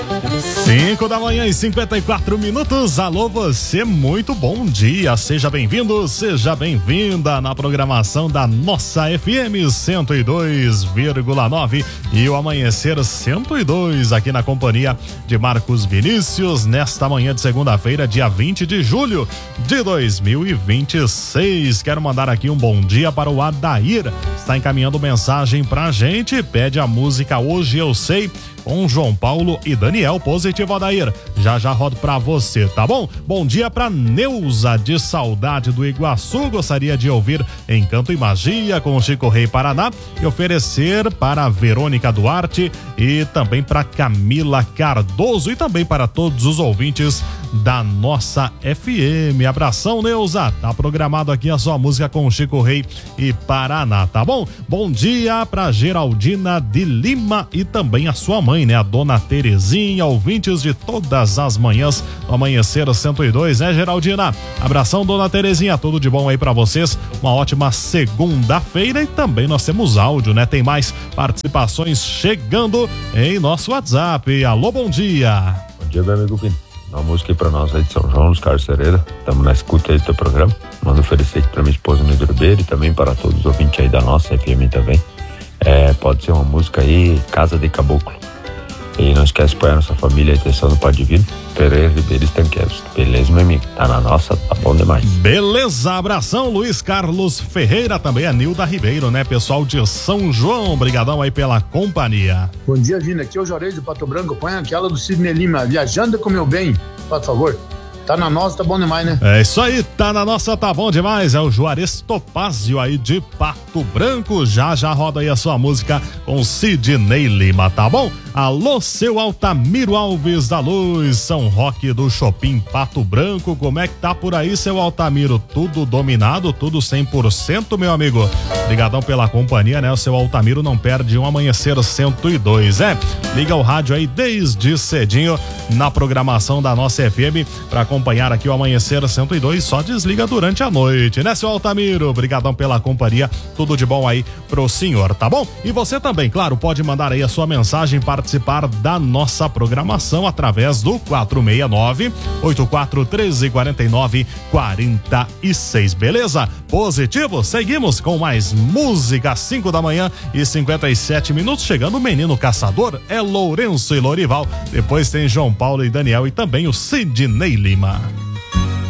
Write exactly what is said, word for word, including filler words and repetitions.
cinco da manhã e cinquenta e quatro minutos. Alô, você, muito bom dia. Seja bem-vindo, seja bem-vinda na programação da nossa F M cento e dois vírgula nove e o Amanhecer cento e dois, aqui na companhia de Marcos Vinícius, nesta manhã de segunda-feira, dia vinte de julho de dois mil e vinte e seis. Quero mandar aqui um bom dia para o Adair. Está encaminhando mensagem pra gente, pede a música Hoje Eu Sei, com João Paulo e Daniel. Positivo, Adair. Já já rodo pra você, tá bom? Bom dia pra Neuza, de Saudade do Iguaçu. Gostaria de ouvir Encanto e Magia com Chico Rei Paraná e oferecer para Verônica Duarte e também para Camila Cardoso e também para todos os ouvintes da nossa F M. Abração, Neuza. Tá programado aqui a sua música com Chico Rei e Paraná, tá bom? Bom dia pra Geraldina de Lima e também a sua mãe, né? A dona Terezinha, ouvintes de todas as manhãs do Amanhecer cento e dois, né, Geraldina? Abração, dona Terezinha, tudo de bom aí pra vocês, uma ótima segunda-feira e também nós temos áudio, né? Tem mais participações chegando em nosso WhatsApp. Alô, bom dia. Bom dia, meu amigo Pino. Uma música aí pra nós aí de São João, dos Carlos Cereira. Estamos na escuta aí do teu programa. Mando oferecer aqui pra minha esposa no Ribeiro e também para todos os ouvintes aí da nossa F M também. É, pode ser uma música aí, Casa de Caboclo. E não esquece de apoiar nossa família, a atenção do Pai Divino, Pereira Ribeiro Estanqueiros. Beleza, meu amigo? Tá na nossa, tá bom demais. Beleza, abração, Luiz Carlos Ferreira, também a Nilda Ribeiro, né? Pessoal de São João, brigadão aí pela companhia. Bom dia, Vina, aqui é o Juarez de Pato Branco, põe aquela do Sidney Lima, Viajando com Meu Bem, por favor. Tá na nossa, tá bom demais, né? É isso aí, tá na nossa, tá bom demais. É o Juarez Topázio aí de Pato Branco. Já já roda aí a sua música com Sidney Lima, tá bom? Alô, seu Altamiro Alves da Luz, São Roque do Shopping Pato Branco. Como é que tá por aí, seu Altamiro? Tudo dominado, tudo cem por cento, meu amigo? Obrigadão pela companhia, né? O seu Altamiro não perde um Amanhecer cento e dois, é? Liga o rádio aí desde cedinho na programação da nossa F M pra acompanhar aqui o Amanhecer cento e dois, só desliga durante a noite, né, seu Altamiro? Obrigadão pela companhia, tudo de bom aí pro senhor, tá bom? E você também, claro, pode mandar aí a sua mensagem, participar da nossa programação através do quatro seis nove, oito quatro um três, quatro nove quatro seis, beleza? Positivo, seguimos com mais música, cinco da manhã e cinquenta e sete minutos, chegando o Menino Caçador, é Lourenço e Lorival, depois tem João Paulo e Daniel e também o Sidney Lima.